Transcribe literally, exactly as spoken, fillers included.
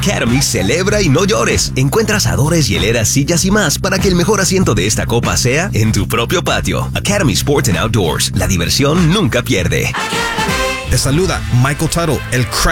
Academy celebra y no llores. Encuentra asadores, hieleras, sillas y más para que el mejor asiento de esta copa sea en tu propio patio. Academy Sports and Outdoors. La diversión nunca pierde. Te saluda Michael Tuttle, el crack